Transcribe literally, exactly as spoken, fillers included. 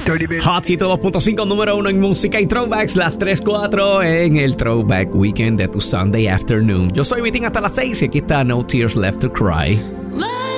Hot ciento dos punto cinco, número uno en música y throwbacks, las tres cuatro en el Throwback Weekend de tu Sunday Afternoon. Yo soy Vitín hasta las seis y aquí está No Tears Left to Cry.